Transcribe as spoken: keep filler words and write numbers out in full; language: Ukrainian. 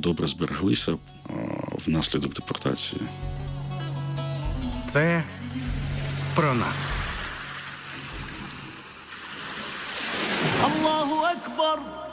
добре збереглися внаслідок депортації. Це про нас. Аллаху Акбар!